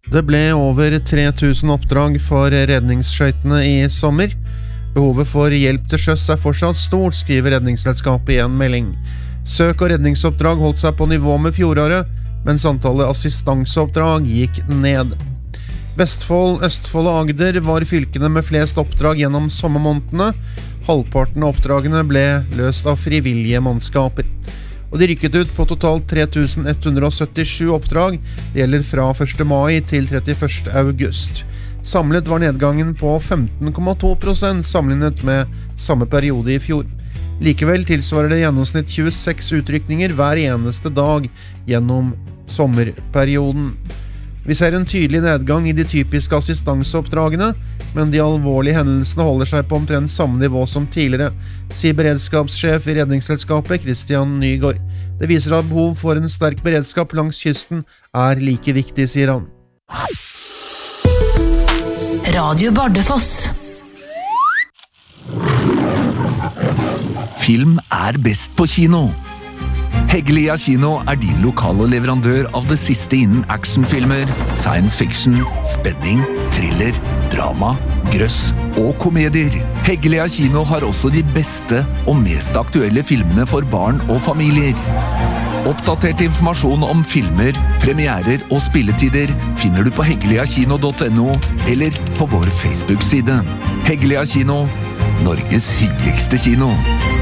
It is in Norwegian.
Det ble over 3000 oppdrag for redningsskøytene i sommer. Behovet for hjelp til sjøs fortsatt stort, skriver Redningsselskapet i en melding. Søk- og redningsoppdrag holdt seg på nivå med fjoråret, mens antallet assistanseoppdrag gikk ned. Vestfold, Østfold og Agder var fylkene med flest oppdrag gjennom sommermånedene. Halvparten av oppdragene ble løst av frivillige mannskaper. Og de rykket ut på totalt 3177 oppdrag. Det gjelder fra 1. mai til 31. august. Samlet var nedgangen på 15,2% sammenlignet med samme periode i fjor. Likevel tilsvarer det gjennomsnitt 26 utrykninger hver eneste dag gjennom sommerperioden. Vi ser en tydelig nedgang i de typiske assistanseoppdragene, men de alvorlige hendelsene holder seg på omtrent samme nivå som tidligere, sier beredskapssjef i Redningsselskapet Christian Nygaard. Det viser at behov for en sterk beredskap langs kysten like viktig, sier han. Radio Bardufoss. Film best på kino. Heggelia Kino din lokale leverandør av det siste innen actionfilmer, science fiction, spenning, thriller, drama, grøss og komedier. Heggelia Kino har også de beste og mest aktuelle filmene for barn og familier. Oppdatert informasjon om filmer, premierer og spilletider finner du på heggeliakino.no eller på vår Facebook-side. Heggelia Kino, Norges hyggeligste kino.